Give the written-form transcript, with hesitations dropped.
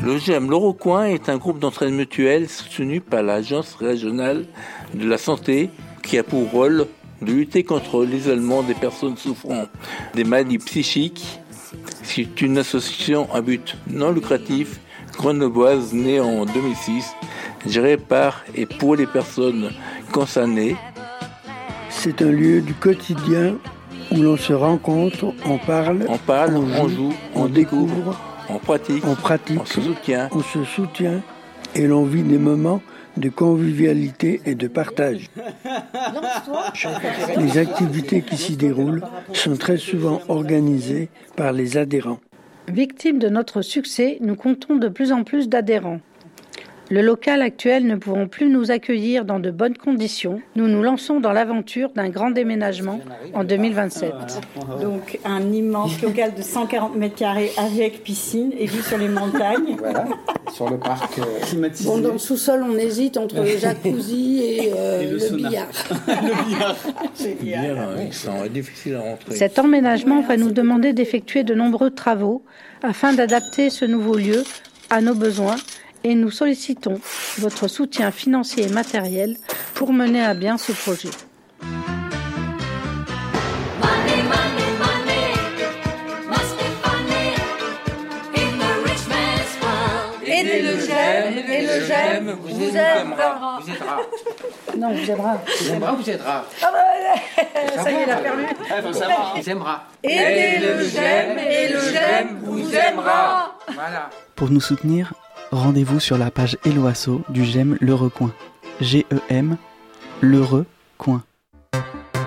Le GEM L'Eurocoin est un groupe d'entraide mutuelle soutenu par l'Agence régionale de la santé qui a pour rôle de lutter contre l'isolement des personnes souffrant des maladies psychiques. C'est une association à but non lucratif grenobloise née en 2006, gérée par et pour les personnes concernées. C'est un lieu du quotidien où l'on se rencontre, on parle, on joue, on découvre, on pratique, on se soutient et l'on vit des moments de convivialité et de partage. Les activités qui s'y déroulent sont très souvent organisées par les adhérents. Victimes de notre succès, nous comptons de plus en plus d'adhérents. Le local actuel ne pouvant plus nous accueillir dans de bonnes conditions, nous nous lançons dans l'aventure d'un grand déménagement en 2027. Donc un immense local de 140 mètres carrés avec piscine et vue sur les montagnes. Voilà, sur le parc climatisé. Bon, dans le sous-sol, on hésite entre le jacuzzi et le billard. Le billard. C'est difficile à rentrer. Cet emménagement va nous demander d'effectuer de nombreux travaux afin d'adapter ce nouveau lieu à nos besoins. Et nous sollicitons votre soutien financier et matériel pour mener à bien ce projet. Aidez le GEM, vous aimera. Non, vous aimera. Vous aimera ou vous aidera? Ça y est, il a perdu. Il faut savoir, vous aimera. Aidez le GEM et le GEM vous aimera. Voilà. Pour nous soutenir, rendez-vous sur la page Helloasso du GEM L'Eurocoin. GEM L'Eurocoin.